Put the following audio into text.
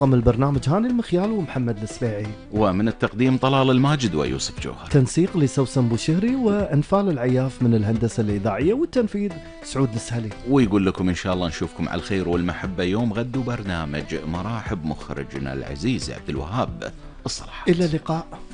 من البرنامج هاني المخيال ومحمد السبيعي، ومن التقديم طلال الماجد ويوسف جوهر، تنسيق لسوسن بوشهري وأنفال العياف من الهندسة الإذاعية، والتنفيذ سعود السهلي. ويقول لكم إن شاء الله نشوفكم على الخير والمحبة يوم غد، وبرنامج مراحب مخرجنا العزيز عبد الوهاب الصلاحات. إلى اللقاء.